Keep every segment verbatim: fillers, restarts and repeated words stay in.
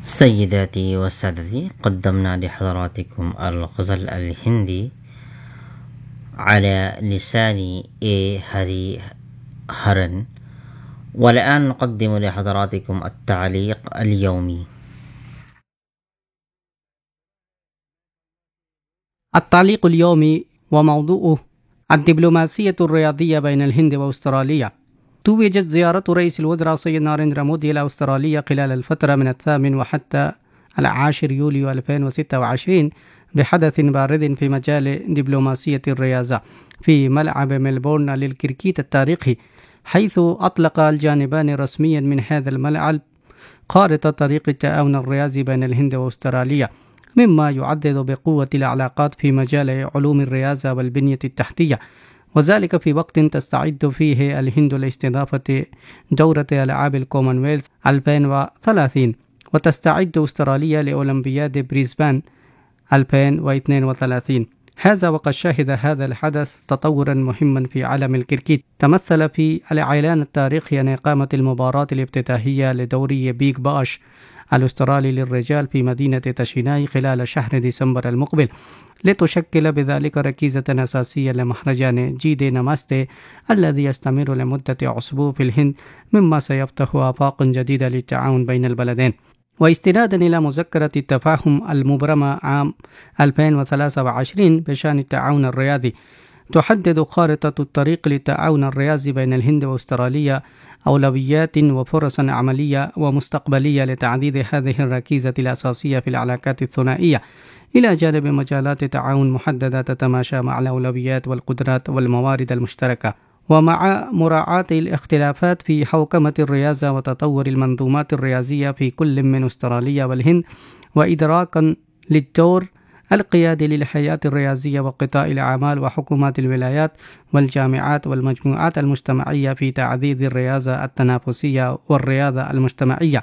سيداتي وسادتي، قدمنا لحضراتكم الغزل الهندي على لسان إيه هري هرن، والآن نقدم لحضراتكم التعليق اليومي. التعليق اليومي وموضوعه: الدبلوماسية الرياضية بين الهند وأستراليا. توجت زيارة رئيس الوزراء سيد ناريندرا مودي إلى أستراليا خلال الفترة من الثامن وحتى العاشر يوليو ألفين وستة وعشرين بحدث بارد في مجال دبلوماسية الرياضة في ملعب ملبورن للكريكيت التاريخي، حيث أطلق الجانبان رسميا من هذا الملعب خارطة طريق التعاون الرياضي بين الهند وأستراليا، مما يعزز بقوة العلاقات في مجال علوم الرياضة والبنية التحتية، وذلك في وقت تستعد فيه الهند لاستضافة دورة ألعاب الكومنولث ألفين وثلاثين، وتستعد أستراليا لأولمبياد بريسبان ألفين واثنين وثلاثين. هذا وقد شهد هذا الحدث تطورا مهما في عالم الكريكيت، تمثل في الإعلان التاريخي عن إقامة المباراة الافتتاحية لدوري بيج باش الأسترالي للرجال في مدينة تشيناي خلال شهر ديسمبر المقبل، لتشكل بذلك ركيزة أساسية لمهرجان جي دي نماستي الذي يستمر لمدة أسبوع في الهند، مما سيفتح آفاق جديدة للتعاون بين البلدين. واستنادا إلى مذكرة التفاهم المبرمة عام ألفين وثلاثة وعشرين بشأن التعاون الرياضي، تحدد خارطة الطريق للتعاون الرياضي بين الهند وأستراليا أولويات وفرص عملية ومستقبلية لتعديد هذه الركيزة الأساسية في العلاقات الثنائية، إلى جانب مجالات تعاون محددة تتماشى مع الأولويات والقدرات والموارد المشتركة، ومع مراعاة الاختلافات في حوكمة الرياضة وتطور المنظومات الرياضية في كل من أستراليا والهند، وإدراكا للدور القيادي للحياة الرياضية وقطاع الأعمال وحكومات الولايات والجامعات والمجموعات المجتمعية في تعزيز الرياضة التنافسية والرياضة المجتمعية.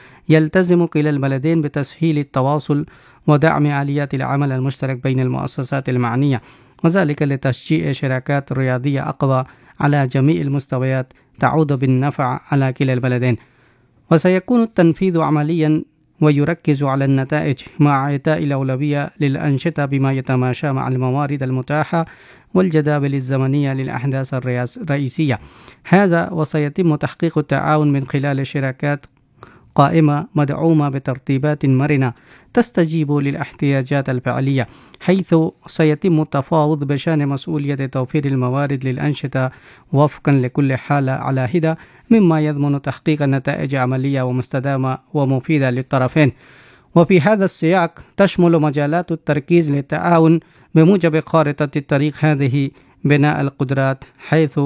يلتزم كلا البلدين بتسهيل التواصل ودعم آليات العمل المشترك بين المؤسسات المعنية، وذلك لتشجيع شراكات رياضية أقوى على جميع المستويات تعود بالنفع على كلا البلدين. وسيكون التنفيذ عمليا ويركز على النتائج مع إعطاء الأولوية للأنشطة بما يتماشى مع الموارد المتاحة والجداول الزمنية للأحداث الرئيسية. هذا وسيتم تحقيق التعاون من خلال شراكات قائمة مدعومة بترتيبات مرنة تستجيب للاحتياجات الفعلية، حيث سيتم التفاوض بشأن مسؤولية توفير الموارد للأنشطة وفقا لكل حالة على حدة، مما يضمن تحقيق نتائج عملية ومستدامة ومفيدة للطرفين. وفي هذا السياق تشمل مجالات التركيز للتعاون بموجب خارطة الطريق هذه بناء القدرات، حيث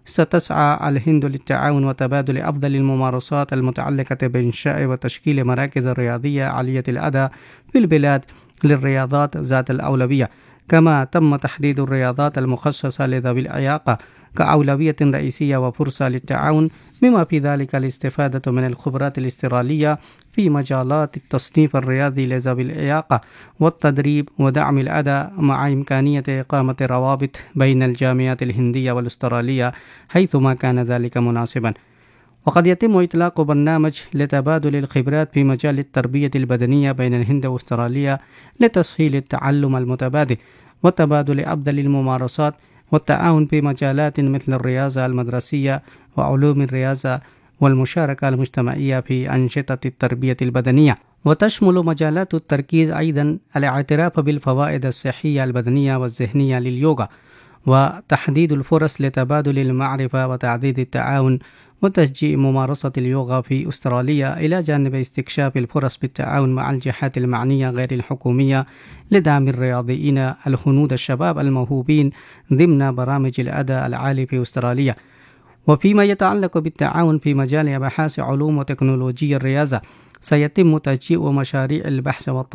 ستسعى الهند للتعاون وتبادل أفضل الممارسات المتعلقة بإنشاء وتشكيل مراكز رياضية عالية الأداء في البلاد للرياضات ذات الأولوية، كما تم تحديد الرياضات المخصصة لذوي الإعاقة كأولوية رئيسية وفرصة للتعاون، بما في ذلك الاستفادة من الخبرات الاسترالية في مجالات التصنيف الرياضي لذوي الإعاقة والتدريب ودعم الأداء، مع إمكانية إقامة روابط بين الجامعات الهندية والأسترالية حيثما كان ذلك مناسبا. وقد يتم إطلاق برنامج لتبادل الخبرات في مجال التربية البدنية بين الهند وأستراليا لتسهيل التعلم المتبادل وتبادل أفضل الممارسات والتعاون في مجالات مثل الرياضة المدرسية وعلوم الرياضة والمشاركة المجتمعية في أنشطة التربية البدنية. وتشمل مجالات التركيز أيضا الاعتراف بالفوائد الصحية البدنية والذهنية لليوغا، وتحديد الفرص لتبادل المعرفة وتعزيز التعاون وتشجيع ممارسة اليوغا في أستراليا، إلى جانب استكشاف الفرص بالتعاون مع الجهات المعنية غير الحكومية لدعم الرياضيين الهنود الشباب الموهوبين ضمن برامج الأداء العالي في أستراليا. وفيما يتعلق بالتعاون في مجال أبحاث علوم وتكنولوجيا الرياضة، سيتم تشجيع مشاريع البحث والتطوير